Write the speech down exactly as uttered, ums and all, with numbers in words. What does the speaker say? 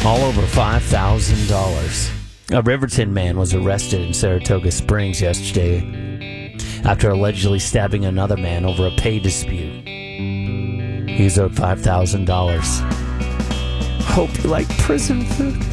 all over five thousand dollars. A Riverton man was arrested in Saratoga Springs yesterday after allegedly stabbing another man over a pay dispute. He was owed five thousand dollars. Hope you like prison food.